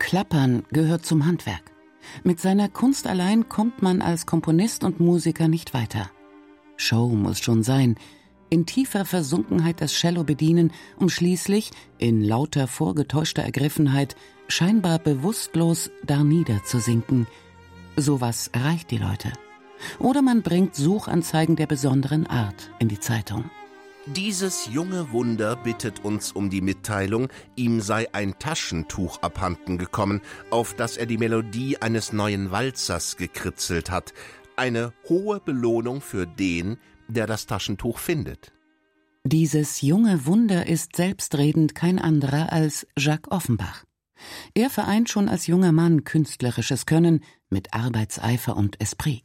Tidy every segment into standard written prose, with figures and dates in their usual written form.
Klappern gehört zum Handwerk. Mit seiner Kunst allein kommt man als Komponist und Musiker nicht weiter. Show muss schon sein, in tiefer Versunkenheit das Cello bedienen, um schließlich, in lauter vorgetäuschter Ergriffenheit, scheinbar bewusstlos darniederzusinken. Sowas erreicht die Leute. Oder man bringt Suchanzeigen der besonderen Art in die Zeitung. Dieses junge Wunder bittet uns um die Mitteilung, ihm sei ein Taschentuch abhanden gekommen, auf das er die Melodie eines neuen Walzers gekritzelt hat. Eine hohe Belohnung für den, der das Taschentuch findet. Dieses junge Wunder ist selbstredend kein anderer als Jacques Offenbach. Er vereint schon als junger Mann künstlerisches Können mit Arbeitseifer und Esprit.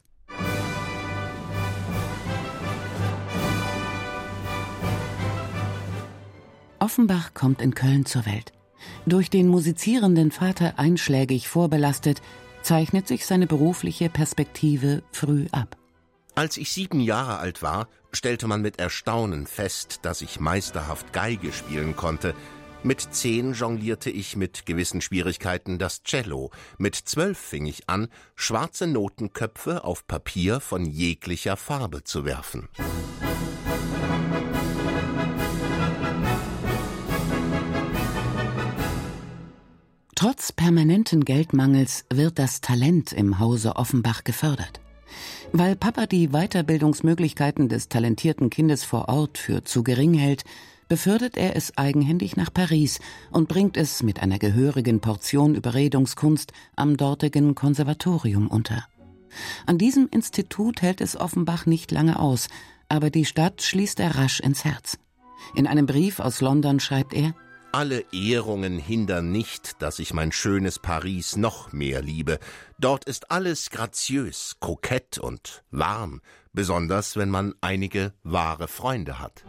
Offenbach kommt in Köln zur Welt. Durch den musizierenden Vater einschlägig vorbelastet, zeichnet sich seine berufliche Perspektive früh ab. Als ich 7 Jahre alt war, stellte man mit Erstaunen fest, dass ich meisterhaft Geige spielen konnte. Mit 10 jonglierte ich mit gewissen Schwierigkeiten das Cello. Mit 12 fing ich an, schwarze Notenköpfe auf Papier von jeglicher Farbe zu werfen. Trotz permanenten Geldmangels wird das Talent im Hause Offenbach gefördert. Weil Papa die Weiterbildungsmöglichkeiten des talentierten Kindes vor Ort für zu gering hält, befördert er es eigenhändig nach Paris und bringt es mit einer gehörigen Portion Überredungskunst am dortigen Konservatorium unter. An diesem Institut hält es Offenbach nicht lange aus, aber die Stadt schließt er rasch ins Herz. In einem Brief aus London schreibt er: Alle Ehrungen hindern nicht, dass ich mein schönes Paris noch mehr liebe. Dort ist alles graziös, kokett und warm, besonders wenn man einige wahre Freunde hat.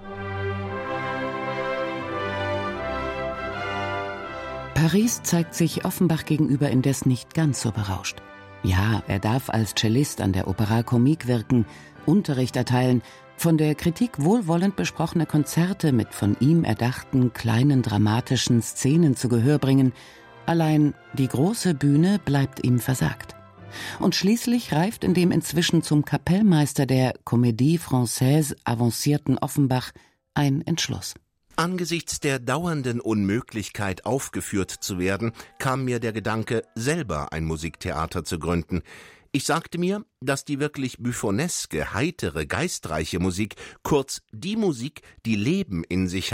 Paris zeigt sich Offenbach gegenüber indes nicht ganz so berauscht. Ja, er darf als Cellist an der Opéra Comique wirken, Unterricht erteilen, von der Kritik wohlwollend besprochene Konzerte mit von ihm erdachten kleinen dramatischen Szenen zu Gehör bringen, allein die große Bühne bleibt ihm versagt. Und schließlich reift in dem inzwischen zum Kapellmeister der Comédie Française avancierten Offenbach ein Entschluss. Angesichts der dauernden Unmöglichkeit, aufgeführt zu werden, kam mir der Gedanke, selber ein Musiktheater zu gründen. Ich sagte mir, dass die wirklich buffoneske, heitere, geistreiche Musik, kurz die Musik, die Leben in sich